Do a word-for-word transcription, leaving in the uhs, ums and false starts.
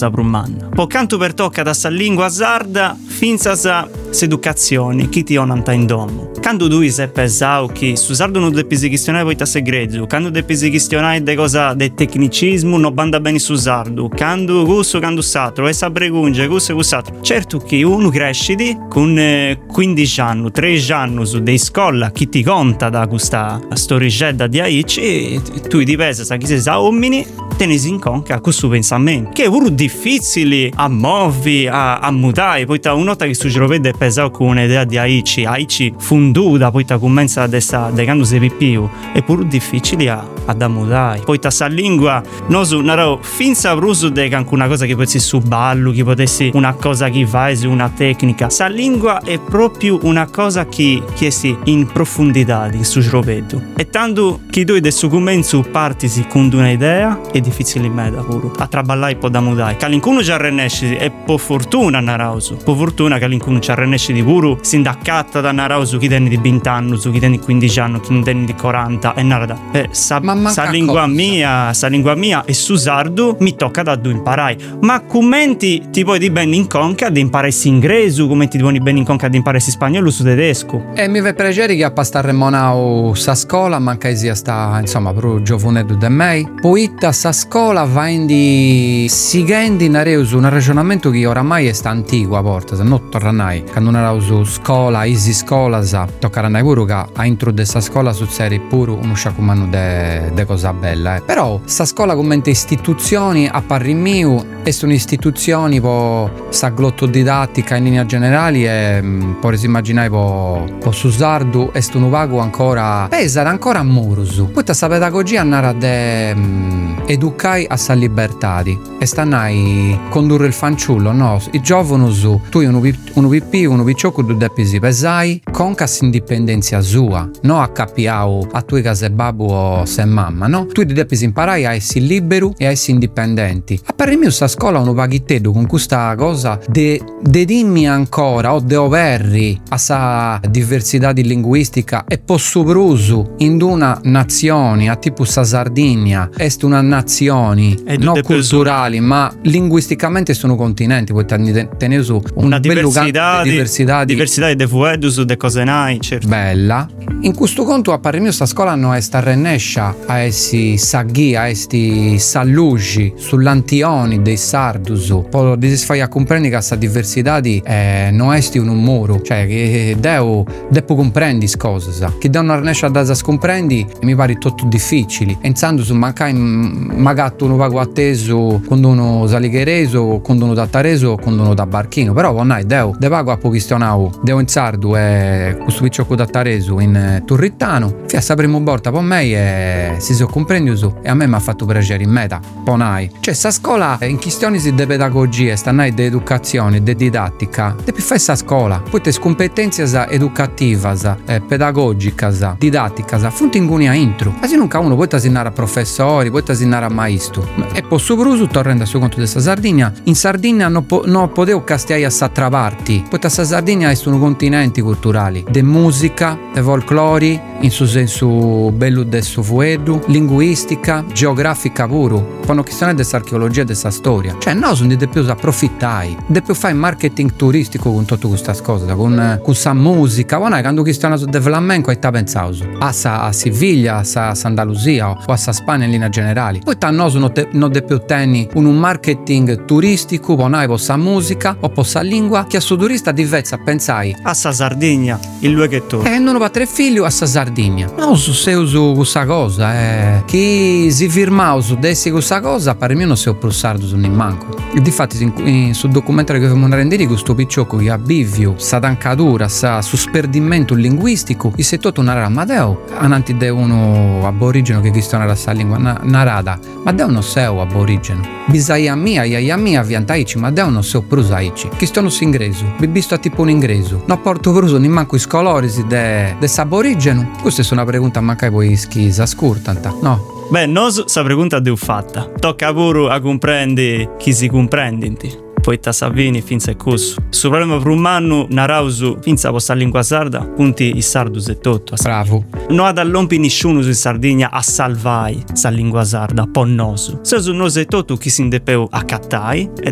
cosa prummanna. Po cantu per tocca da sa lingua sarda finza sa s'educazione chi ti onanta in domo. Quando tu sei pesau che su sardo non devi questionare poi ta segreto, quando devi questionare de cosa de tecnicismo non banda bene su sardo, quando gusto quando satro e sa pregunge gusto gustato. Certo che uno cresciti con eh, quindici anni, tredici anni su dei scolla chi ti conta da questa storicetta di aici e tu ti pesa sa chi sei sa uomini tenesi in conca con questo pensamento che è pure difficile a muovi a, a mutare poi ta un'ota che su ci lo vede pesau con un'idea di aici aici fonduta poi ta commenza ad essere de quando sei più è pure difficile a, ad mutare poi ta sa lingua non su narò finza bruso de che anche una cosa che potessi su ballo che potessi una cosa che vai su una tecnica sa lingua è proprio una cosa che che si in profondità di su ci lo vedo e tanto che tu adesso commenzo partisi con un'idea è difficile in me da pure a traballare può da mudare che l'incuno ci arrennesci e po' fortuna narausu po' fortuna che l'incuno ci arrennesci di pure sindaccata da narausu chi tenni di venti anni su chi tenni quindici anni chi non tenni di quaranta e narada eh, sa, sa lingua cosa? mia sa lingua mia e su sardo mi tocca da due imparai ma commenti ti puoi di bene in conca di imparare ingresu commenti ti puoi bene in conca di imparare spagnolo su tedesco e mi ve piacere che a pastare monao sa scuola manca sia sta insomma pro giovanedo de mei poitta sa scuola va in di sighendi nareu su un ragionamento che oramai è sta antico a porta se non tornai quando narau su scuola isi scuola sa toccaranai pure che a intro de sa scuola su seri pure uno sciacumano de, de cosa bella eh. Però sa scuola commenta istituzioni a parri mio sono istituzioni po sa glottodidattica in linea generali e mh, por immaginare po, po su sardu est un vago ancora pesare ancora a murusu poi sa pedagogia nara de mh, educai a sa libertadi e stannai condurre il fanciullo no i giovani su tu uno uno pipì uno picciocco tu depisi pesai con cas indipendenza sua no a capiau a tue case babbo o se mamma no tu ti depisi imparai a essi liberi e a essi indipendenti a parri mio sa scuola uno paghittedo con questa cosa de, de dimmi ancora o de overri a sa diversità di linguistica e posso brusu in una nazione a tipo sa Sardegna est una nazioni non culturali ma linguisticamente sono continenti poi tenere su un una diversità di diversità di diversità di fuedus de cose nai certo bella in questo conto a parere mio sta scuola non è sta rennescia a essi saghi a esti sallugi sull'antioni dei sardusu poi si fai a comprendere che questa diversità di eh, non esti un muro cioè che devo devo comprendi cose sa che da una rennescia da sa scomprendi mi pare tutto difficili pensando su mancai magatto uno vago atteso quando uno salighereso quando uno da tareso quando uno da barchino però non hai devo de vago a pochisstionau devo in sardu e questo picciocco da tareso in turrittano fia sa prima volta per me e si so comprendi su e a me mi ha fatto piacere in meta ponai cioè sta scuola in questioni di pedagogia stanai di educazione di didattica devi fare sta scuola poi te competenze educative eh, pedagogiche didattica funti in gunia intro ma se non ca uno poi tasinare a professori poi tasinare a maestro e posso brusu tornando a suo conto di sta Sardegna in Sardegna non po- no potevo castiare a s'altra parti poi sta Sardegna è sono continenti culturali de musica de folclori in suo senso bello del suo fuedu linguistica geografica puro quando questione dell'archeologia della storia cioè no sono di più approfittai di più fai marketing turistico con tutte queste cose con questa musica quando quando questione del flamenco e ta pensavo a sa a Siviglia a sa Andalusia o a sa Spagna in linea generale poi ta no sono non di più tenni un marketing turistico con questa musica o questa lingua che a suo turista diversa pensai a sa Sardegna il luoghetto e non va tre figli a sa Sardegna no su se uso questa cosa eh chi si firmau su dessi questa cosa per me non si è più sardo su manco e difatti in, in, sul documentario che facciamo rendere questo picciocco che a bivio sa tancatura sa su sperdimento linguistico e se tutto narra ma deo ananti de uno aborigeno che questiona la sa lingua na, narada ma deo non sei aborigeno bisaia mia iaia mia viantaici ma deo non sei prosaici che sto non ingreso vi visto a tipo un ingreso no porto bruso ni manco i scolorisi de de saborigeno questa è una pregunta mancai poi schisa scurtanta no beh nos sa pregunta deu fatta tocca pure a comprendi chi si comprendi poi ta Savini finza e cusso su problema per un anno narausu finza posta lingua sarda punti i sardus e tutto bravo non ad allompi nessuno in Sardegna a salvai sa lingua sarda po nosu se su nos e tutto chi si indepeu a cattai